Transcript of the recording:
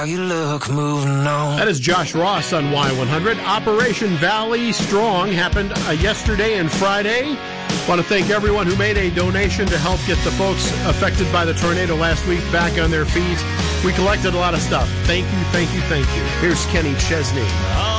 You look, moving on. That is Josh Ross on Y100. Operation Valley Strong happened yesterday and Friday. Want to thank everyone who made a donation to help get the folks affected by the tornado last week back on their feet. We collected a lot of stuff. Thank you, thank you, thank you. Here's Kenny Chesney.